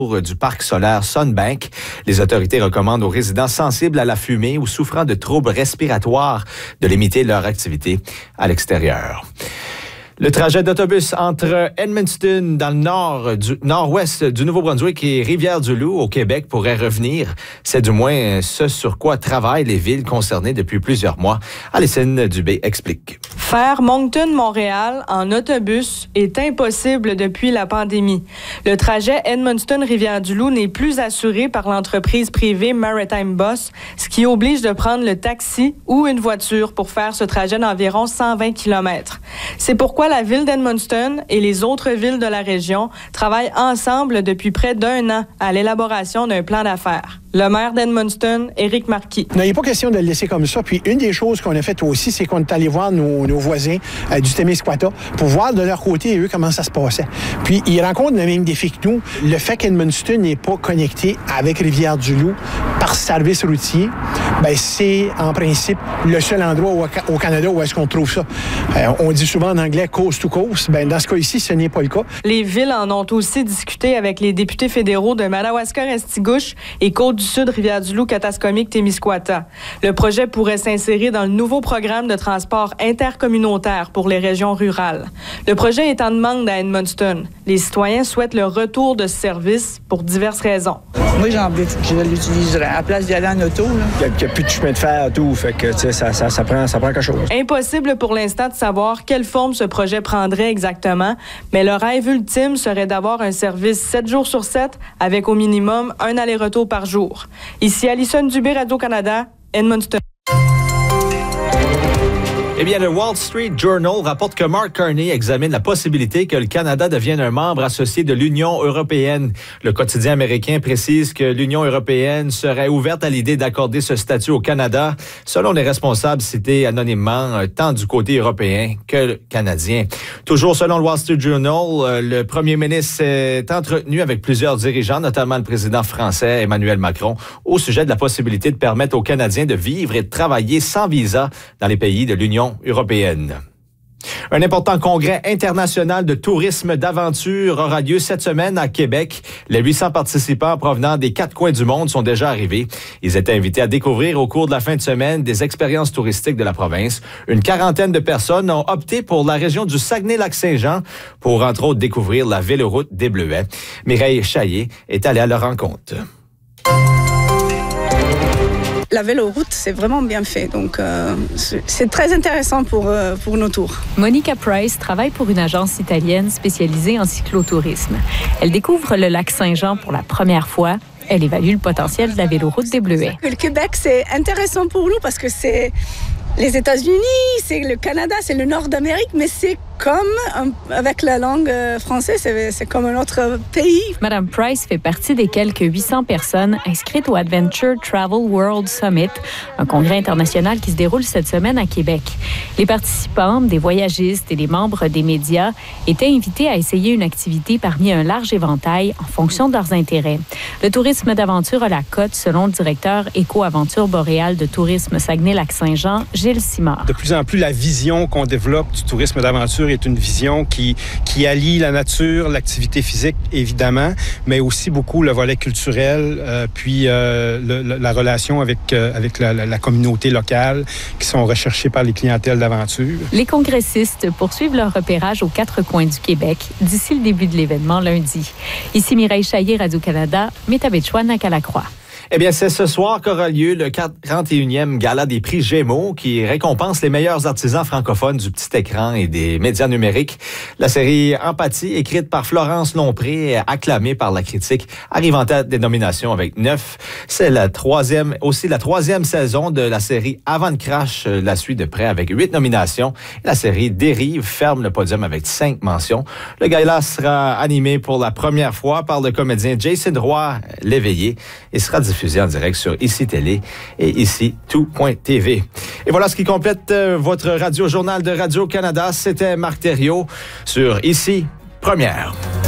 du parc solaire Sunbank. Les autorités recommandent aux résidents sensibles à la fumée ou souffrant de troubles respiratoires de limiter leur activité à l'extérieur. Le trajet d'autobus entre Edmundston, dans le nord-ouest du Nouveau-Brunswick, et Rivière-du-Loup, au Québec, pourrait revenir. C'est du moins ce sur quoi travaillent les villes concernées depuis plusieurs mois. Alison Dubé explique. Faire Moncton-Montréal en autobus est impossible depuis la pandémie. Le trajet Edmundston-Rivière-du-Loup n'est plus assuré par l'entreprise privée Maritime Bus, ce qui oblige de prendre le taxi ou une voiture pour faire ce trajet d'environ 120 km. C'est pourquoi la ville d'Edmundston et les autres villes de la région travaillent ensemble depuis près d'1 an à l'élaboration d'un plan d'affaires. Le maire d'Edmundston, Éric Marquis. Non, il n'est pas question de le laisser comme ça. Puis une des choses qu'on a faites aussi, c'est qu'on est allé voir nos voisins du Témiscouata pour voir de leur côté, eux, comment ça se passait. Puis ils rencontrent le même défi que nous. Le fait qu'Edmundston n'est pas connecté avec Rivière-du-Loup par service routier, bien, c'est en principe le seul endroit au Canada où est-ce qu'on trouve ça. On dit souvent en anglais « coast to coast ». Bien, dans ce cas ici, ce n'est pas le cas. Les villes en ont aussi discuté avec les députés fédéraux de Madawaska-Restigouche et Côte-du-Sud, Rivière-du-Loup, Katascomique, Témiscouata. Le projet pourrait s'insérer dans le nouveau programme de transport intercommunautaire pour les régions rurales. Le projet est en demande à Edmundston. Les citoyens souhaitent le retour de ce service pour diverses raisons. Moi, je l'utiliserais à la place d'y aller en auto. Il n'y a plus de chemin de fer, tout. Fait que, tu sais, ça prend quelque chose. Impossible pour l'instant de savoir quelle forme ce projet prendrait exactement, mais le rêve ultime serait d'avoir un service 7 jours sur 7 avec au minimum un aller-retour par jour. Ici Alison Dubé, Radio-Canada, Edmundston. Eh bien, le Wall Street Journal rapporte que Mark Carney examine la possibilité que le Canada devienne un membre associé de l'Union européenne. Le quotidien américain précise que l'Union européenne serait ouverte à l'idée d'accorder ce statut au Canada, selon les responsables cités anonymement, tant du côté européen que canadien. Toujours selon le Wall Street Journal, le premier ministre s'est entretenu avec plusieurs dirigeants, notamment le président français Emmanuel Macron, au sujet de la possibilité de permettre aux Canadiens de vivre et de travailler sans visa dans les pays de l'Union européenne. Un important congrès international de tourisme d'aventure aura lieu cette semaine à Québec. Les 800 participants provenant des 4 coins du monde sont déjà arrivés. Ils étaient invités à découvrir au cours de la fin de semaine des expériences touristiques de la province. Une 40aine de personnes ont opté pour la région du Saguenay-Lac-Saint-Jean pour, entre autres, découvrir la véloroute des Bleuets. Mireille Chaillé est allée à leur rencontre. La véloroute, c'est vraiment bien fait. Donc, c'est très intéressant pour nos tours. Monica Price travaille pour une agence italienne spécialisée en cyclotourisme. Elle découvre le lac Saint-Jean pour la première fois. Elle évalue le potentiel de la véloroute des Bleuets. Le Québec, c'est intéressant pour nous parce que c'est les États-Unis, c'est le Canada, c'est le nord d'Amérique, mais c'est comme, avec la langue française, c'est comme un autre pays. Madame Price fait partie des quelques 800 personnes inscrites au Adventure Travel World Summit, un congrès international qui se déroule cette semaine à Québec. Les participants, des voyagistes et les membres des médias étaient invités à essayer une activité parmi un large éventail en fonction de leurs intérêts. Le tourisme d'aventure a la cote, selon le directeur Éco-Aventure boréale de tourisme Saguenay-Lac-Saint-Jean, Gilles Simard. De plus en plus, la vision qu'on développe du tourisme d'aventure est une vision qui allie la nature, l'activité physique, évidemment, mais aussi beaucoup le volet culturel, puis la relation avec la communauté locale qui sont recherchées par les clientèles d'aventure. Les congressistes poursuivent leur repérage aux 4 coins du Québec d'ici le début de l'événement lundi. Ici Mireille Chaillé, Radio-Canada, Métabetchouan à Calacroix. Eh bien, c'est ce soir qu'aura lieu le 41e Gala des prix Gémeaux qui récompense les meilleurs artisans francophones du petit écran et des médias numériques. La série Empathie, écrite par Florence Lompré et acclamée par la critique, arrive en tête des nominations avec 9. C'est la troisième saison de la série Avant de Crash la suit de près avec 8 nominations. La série Dérive ferme le podium avec 5 mentions. Le gala sera animé pour la première fois par le comédien Jason Roy Léveillé et sera diffusé en direct sur ICI Télé et ici tout.tv. Et voilà ce qui complète votre radio-journal de Radio-Canada. C'était Marc Thériault sur ICI Première.